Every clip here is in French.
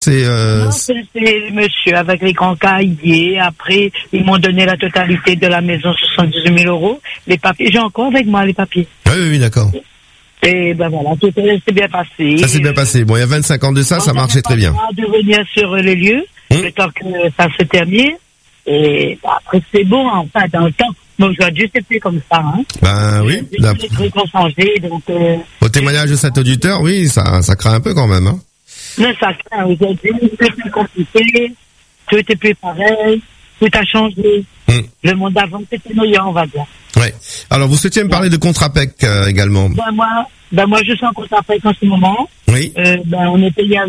Non, c'est le monsieur avec les grands cahiers. Après, ils m'ont donné la totalité de la maison, 78 000 euros. Les papiers, j'ai encore avec moi les papiers. Oui, d'accord. Et ben voilà, tout s'est bien passé. Ça s'est bien passé. Bon, il y a 25 ans de ça marchait très bien. De venir sur les lieux, le temps que ça se termine. Et après, c'est bon, enfin, dans le temps. Mais aujourd'hui, c'est plus comme ça, hein. Ben oui. Les trucs ont changé, donc. Au témoignage de cet auditeur, oui, ça craint un peu quand même, hein. Mais ça craint. Aujourd'hui, c'est plus compliqué. Tout est plus pareil. Tout a changé. Le monde d'avant, c'était meilleur, on va dire. Ouais. Alors, vous souhaitiez me parler de Contrapec également. Moi, je suis en Contrapec en ce moment. Oui. On est payé à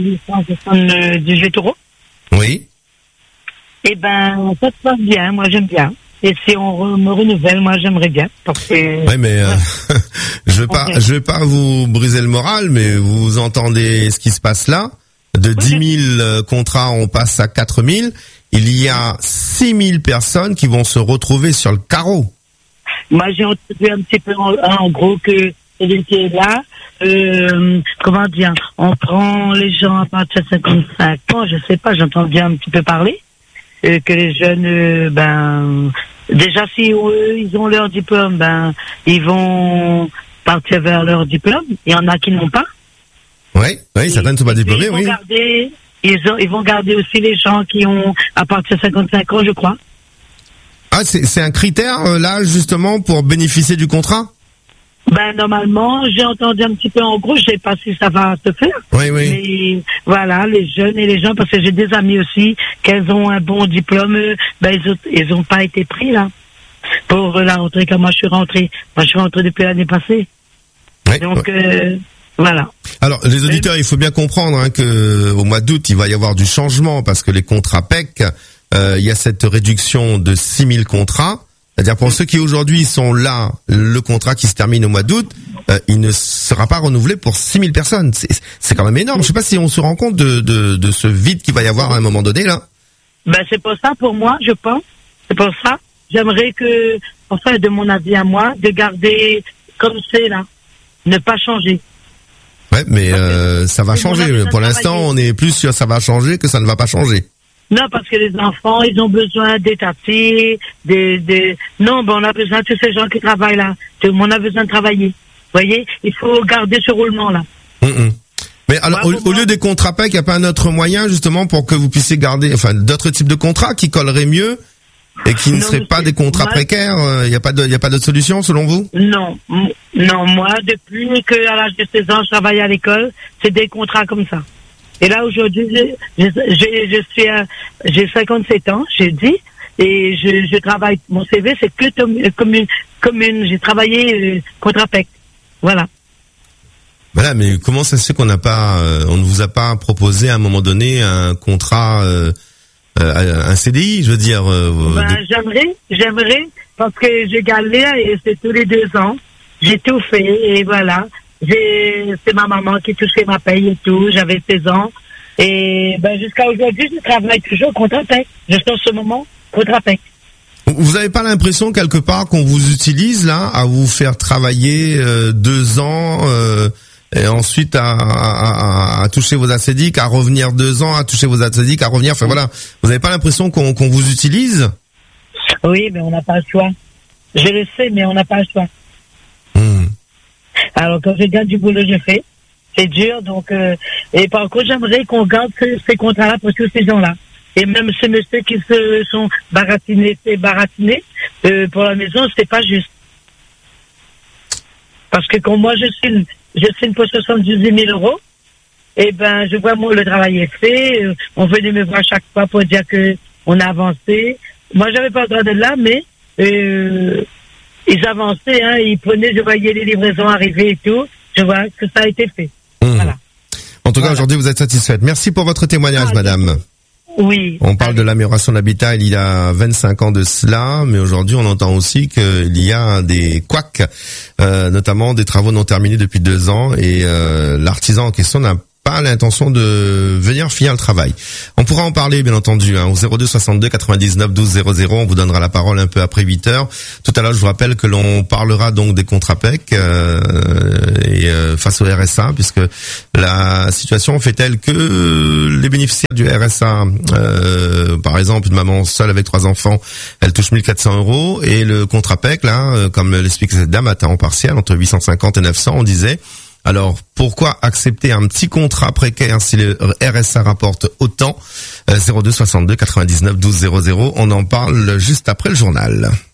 878 euros. Oui. Et ça se passe bien. Moi, j'aime bien. Et si on me renouvelle, moi, j'aimerais bien. Parce que. Oui, mais je vais pas vous briser le moral, mais vous entendez ce qui se passe là. De 10 000 contrats, on passe à 4 000. Il y a 6 000 personnes qui vont se retrouver sur le carreau. Moi, j'ai entendu un petit peu en gros que celui qui est là, comment dire, on prend les gens à partir de 55 ans, je sais pas, j'entends bien un petit peu parler, que les jeunes, déjà si eux, ils ont leur diplôme, ils vont partir vers leur diplôme. Il y en a qui n'ont pas. Oui, certains ne sont pas diplômés, oui. Ils vont garder aussi les gens qui ont à partir de 55 ans, je crois. Ah, c'est un critère, là, justement, pour bénéficier du contrat? Normalement, j'ai entendu un petit peu en gros, je sais pas si ça va se faire. Oui. Mais voilà, les jeunes et les gens, parce que j'ai des amis aussi, qu'elles ont un bon diplôme, ils ont pas été pris, là. Pour la rentrée, comme moi je suis rentré. Moi, je suis rentré depuis l'année passée. Oui, donc, voilà. Alors, les auditeurs, il faut bien comprendre que au mois d'août, il va y avoir du changement parce que les contrats PEC, il y a cette réduction de 6 000 contrats. C'est-à-dire pour ceux qui aujourd'hui sont là, le contrat qui se termine au mois d'août, il ne sera pas renouvelé pour 6 000 personnes. C'est quand même énorme. Je sais pas si on se rend compte de ce vide qu'il va y avoir à un moment donné là. C'est pour ça, pour moi, je pense. C'est pour ça. J'aimerais que, enfin, de mon avis à moi, de garder comme c'est là, ne pas changer. Ouais, mais ça va changer. Pour l'instant, on est plus sûr que ça va changer que ça ne va pas changer. Non, parce que les enfants, ils ont besoin d'étatier, Non, on a besoin de tous ces gens qui travaillent là. Tout le monde a besoin de travailler. Vous voyez, il faut garder ce roulement là. Mais alors, au lieu des contrats PEC, il n'y a pas un autre moyen justement pour que vous puissiez garder, enfin, d'autres types de contrats qui colleraient mieux et qui ne seraient pas des contrats précaires. Il n'y a pas d'autre solution selon vous? Non, moi, depuis qu'à l'âge de 16 ans, je travaille à l'école, c'est des contrats comme ça. Et là, aujourd'hui, j'ai 57 ans, j'ai dit, et je travaille, mon CV, c'est que commune, j'ai travaillé contrat PEC. Voilà. Voilà, mais comment ça se fait on ne vous a pas proposé à un moment donné un contrat, un CDI, je veux dire. J'aimerais, parce que j'ai galère et c'est tous les 2 ans. J'ai tout fait et voilà. C'est ma maman qui touchait ma paye et tout. J'avais 16 ans. Et jusqu'à aujourd'hui, je travaille toujours contre PEC. Jusqu'à ce moment, contre PEC. Vous n'avez pas l'impression quelque part qu'on vous utilise là à vous faire travailler 2 ans et ensuite à toucher vos assédiques, à revenir 2 ans, à toucher vos assédiques, à revenir. Enfin voilà, vous n'avez pas l'impression qu'on vous utilise? Oui, mais on n'a pas le choix. Je le sais, mais on n'a pas le choix. Alors quand je gagne du boulot, je fais. C'est dur, donc et par contre, j'aimerais qu'on garde ces contrats-là pour tous ces gens-là. Et même ces messieurs qui se sont baratinés pour la maison, c'est pas juste. Parce que quand moi je signe pour 78 000 euros, et je vois moi le travail est fait. On venait me voir chaque fois pour dire que on a avancé. Moi, j'avais pas le droit d'être là, mais ils avançaient, ils prenaient, je voyais les livraisons arriver et tout. Je vois que ça a été fait. Voilà. En tout cas, aujourd'hui, vous êtes satisfaite. Merci pour votre témoignage, madame. Oui. On parle de l'amélioration de l'habitat il y a 25 ans de cela, mais aujourd'hui, on entend aussi qu'il y a des couacs, notamment des travaux non terminés depuis 2 ans, et l'artisan en question n'a pas l'intention de venir finir le travail. On pourra en parler, bien entendu, au 02 62 99 12 00. On vous donnera la parole un peu après 8h. Tout à l'heure, je vous rappelle que l'on parlera donc des contrats PEC face au RSA, puisque la situation fait telle que les bénéficiaires du RSA, par exemple, une maman seule avec 3 enfants, elle touche 1400 € et le contrat PEC, là, comme l'explique cette dame, à temps partiel, entre 850 et 900, on disait. Alors, pourquoi accepter un petit contrat précaire si le RSA rapporte autant? 02 62 99 12 00. On en parle juste après le journal.